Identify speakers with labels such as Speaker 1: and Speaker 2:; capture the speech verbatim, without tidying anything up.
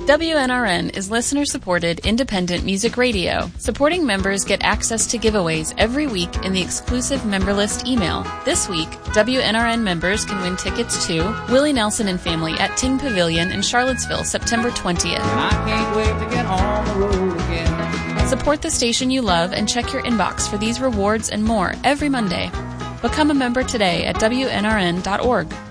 Speaker 1: W N R N is listener-supported independent music radio. Supporting members get access to giveaways every week in the exclusive member list email. This week, W N R N members can win tickets to Willie Nelson and Family at Ting Pavilion in Charlottesville, September twentieth.
Speaker 2: And I can't wait to get on the road again.
Speaker 1: Support the station you love and check your inbox for these rewards and more every Monday. Become a member today at W N R N dot org.